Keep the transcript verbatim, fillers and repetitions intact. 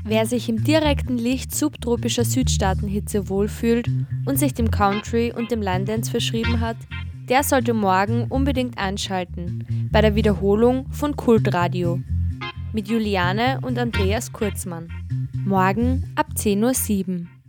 Wer sich im direkten Licht subtropischer Südstaatenhitze wohlfühlt und sich dem Country und dem Line-Dance verschrieben hat, der sollte morgen unbedingt einschalten bei der Wiederholung von Kultradio mit Juliane und Andreas Kurzmann. Morgen ab zehn Uhr sieben.